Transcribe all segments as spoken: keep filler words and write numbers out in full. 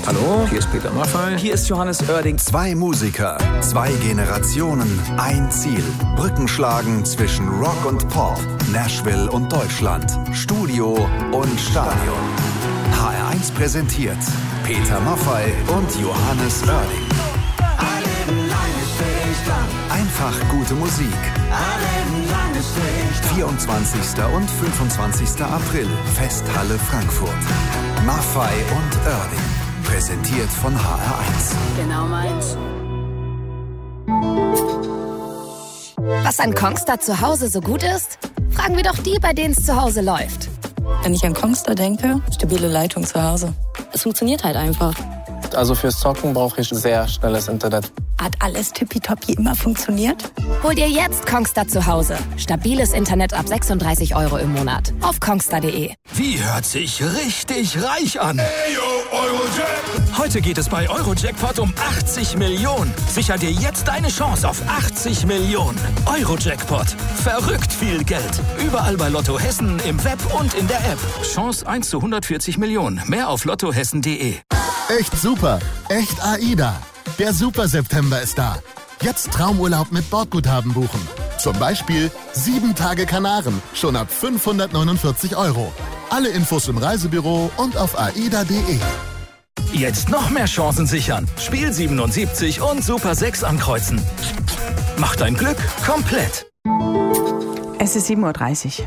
Hallo, hier ist Peter Maffay. Hier ist Johannes Oerding. Zwei Musiker, zwei Generationen, ein Ziel. Brücken schlagen zwischen Rock und Pop, Nashville und Deutschland, Studio und Stadion. H R eins präsentiert Peter Maffay und Johannes Oerding. Einfach gute Musik. vierundzwanzigster und fünfundzwanzigster April, Festhalle Frankfurt. Maffay und Oerding. Präsentiert von H R eins. Genau meins. Was an Kongstar zu Hause so gut ist? Fragen wir doch die, bei denen es zu Hause läuft. Wenn ich an Kongstar denke, stabile Leitung zu Hause. Es funktioniert halt einfach. Also fürs Zocken brauche ich sehr schnelles Internet. Hat alles tippitoppi immer funktioniert? Hol dir jetzt Kongstar zu Hause. Stabiles Internet ab sechsunddreißig Euro im Monat. Auf kongstar punkt de. Wie hört sich richtig reich an? Hey, yo, Eurojack. Heute geht es bei Eurojackpot um achtzig Millionen. Sicher dir jetzt deine Chance auf achtzig Millionen. Eurojackpot. Verrückt viel Geld. Überall bei Lotto Hessen, im Web und in der App. Chance eins zu hundertvierzig Millionen. Mehr auf lottohessen punkt de. Echt super. Echt AIDA. Der Super September ist da. Jetzt Traumurlaub mit Bordguthaben buchen. Zum Beispiel sieben Tage Kanaren, schon ab fünfhundertneunundvierzig Euro. Alle Infos im Reisebüro und auf aida punkt de. Jetzt noch mehr Chancen sichern. Spiel siebenundsiebzig und Super sechs ankreuzen. Mach dein Glück komplett. Es ist sieben Uhr dreißig.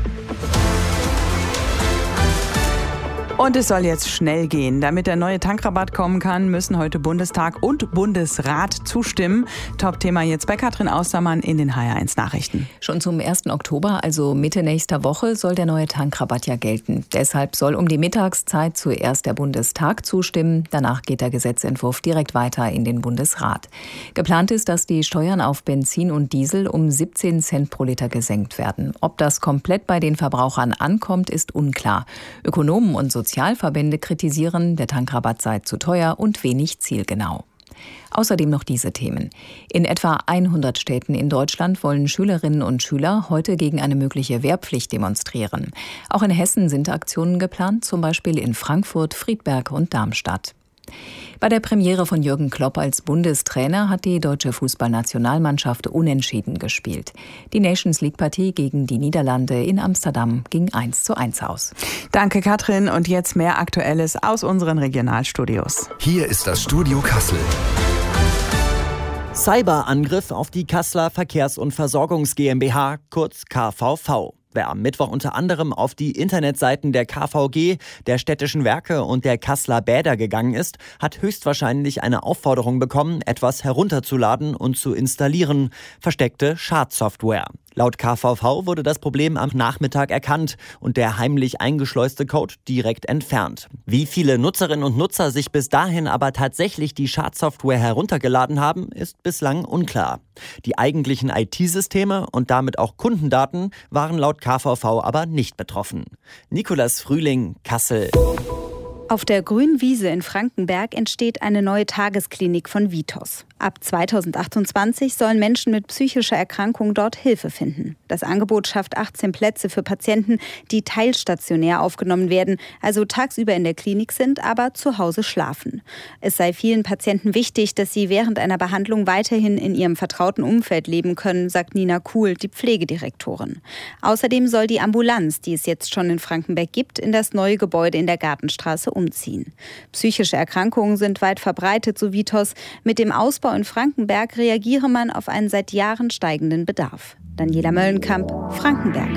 Und es soll jetzt schnell gehen. Damit der neue Tankrabatt kommen kann, müssen heute Bundestag und Bundesrat zustimmen. Top-Thema jetzt bei Katrin Austermann in den H R eins Nachrichten. Schon zum ersten Oktober, also Mitte nächster Woche, soll der neue Tankrabatt ja gelten. Deshalb soll um die Mittagszeit zuerst der Bundestag zustimmen. Danach geht der Gesetzentwurf direkt weiter in den Bundesrat. Geplant ist, dass die Steuern auf Benzin und Diesel um siebzehn Cent pro Liter gesenkt werden. Ob das komplett bei den Verbrauchern ankommt, ist unklar. Ökonomen und Sozialverbände kritisieren, der Tankrabatt sei zu teuer und wenig zielgenau. Außerdem noch diese Themen. In etwa hundert Städten in Deutschland wollen Schülerinnen und Schüler heute gegen eine mögliche Wehrpflicht demonstrieren. Auch in Hessen sind Aktionen geplant, zum Beispiel in Frankfurt, Friedberg und Darmstadt. Bei der Premiere von Jürgen Klopp als Bundestrainer hat die deutsche Fußballnationalmannschaft unentschieden gespielt. Die Nations-League-Partie gegen die Niederlande in Amsterdam ging eins zu eins aus. Danke, Katrin. Und jetzt mehr Aktuelles aus unseren Regionalstudios. Hier ist das Studio Kassel. Cyberangriff auf die Kasseler Verkehrs- und Versorgungs GmbH, kurz K V V. Wer am Mittwoch unter anderem auf die Internetseiten der K V G, der Städtischen Werke und der Kasseler Bäder gegangen ist, hat höchstwahrscheinlich eine Aufforderung bekommen, etwas herunterzuladen und zu installieren. Versteckte Schadsoftware. Laut K V V wurde das Problem am Nachmittag erkannt und der heimlich eingeschleuste Code direkt entfernt. Wie viele Nutzerinnen und Nutzer sich bis dahin aber tatsächlich die Schadsoftware heruntergeladen haben, ist bislang unklar. Die eigentlichen I T-Systeme und damit auch Kundendaten waren laut K V V aber nicht betroffen. Nicolas Frühling, Kassel. Auf der grünen Wiese in Frankenberg entsteht eine neue Tagesklinik von Vitos. Ab zweitausendachtundzwanzig sollen Menschen mit psychischer Erkrankung dort Hilfe finden. Das Angebot schafft achtzehn Plätze für Patienten, die teilstationär aufgenommen werden, also tagsüber in der Klinik sind, aber zu Hause schlafen. Es sei vielen Patienten wichtig, dass sie während einer Behandlung weiterhin in ihrem vertrauten Umfeld leben können, sagt Nina Kuhl, die Pflegedirektorin. Außerdem soll die Ambulanz, die es jetzt schon in Frankenberg gibt, in das neue Gebäude in der Gartenstraße umziehen. Psychische Erkrankungen sind weit verbreitet, so Vitos. Mit dem Ausbau in Frankenberg reagiere man auf einen seit Jahren steigenden Bedarf. Daniela Möllenkamp, Frankenberg.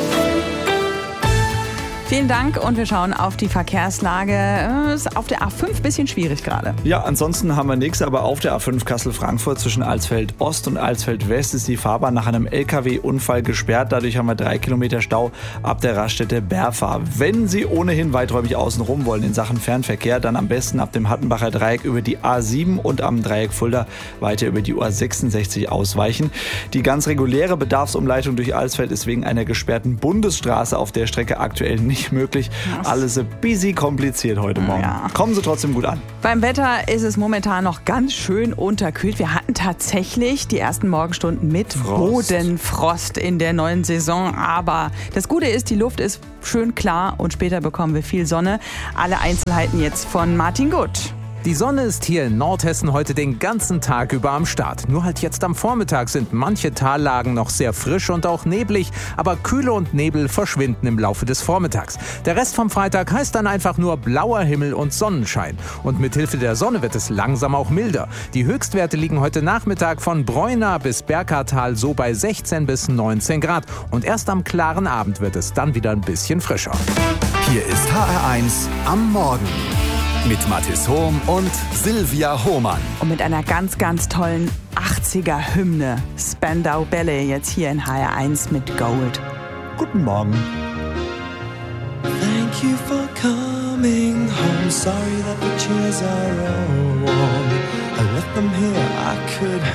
Vielen Dank und wir schauen auf die Verkehrslage. Ist auf der A fünf bisschen schwierig gerade. Ja, ansonsten haben wir nichts, aber auf der A fünf Kassel-Frankfurt zwischen Alsfeld Ost und Alsfeld West ist die Fahrbahn nach einem L K W-Unfall gesperrt. Dadurch haben wir drei Kilometer Stau ab der Raststätte Berfa. Wenn Sie ohnehin weiträumig außen rum wollen in Sachen Fernverkehr, dann am besten ab dem Hattenbacher Dreieck über die A sieben und am Dreieck Fulda weiter über die U A sechsundsechzig ausweichen. Die ganz reguläre Bedarfsumleitung durch Alsfeld ist wegen einer gesperrten Bundesstraße auf der Strecke aktuell nicht möglich. Alles ein bisschen kompliziert heute Morgen. Ja. Kommen Sie trotzdem gut an. Beim Wetter ist es momentan noch ganz schön unterkühlt. Wir hatten tatsächlich die ersten Morgenstunden mit Frost. Bodenfrost in der neuen Saison. Aber das Gute ist, die Luft ist schön klar und später bekommen wir viel Sonne. Alle Einzelheiten jetzt von Martin Gutt. Die Sonne ist hier in Nordhessen heute den ganzen Tag über am Start. Nur halt jetzt am Vormittag sind manche Tallagen noch sehr frisch und auch neblig, aber Kühle und Nebel verschwinden im Laufe des Vormittags. Der Rest vom Freitag heißt dann einfach nur blauer Himmel und Sonnenschein. Und mit Hilfe der Sonne wird es langsam auch milder. Die Höchstwerte liegen heute Nachmittag von Breuna bis Berkartal so bei sechzehn bis neunzehn Grad. Und erst am klaren Abend wird es dann wieder ein bisschen frischer. Hier ist H R eins am Morgen. Mit Mathis Hohm und Silvia Hohmann. Und mit einer ganz, ganz tollen achtziger-Hymne. Spandau Ballet jetzt hier in H R eins mit Gold. Guten Morgen. Thank you for coming home. Sorry that the chairs are all warm. I left them here, I could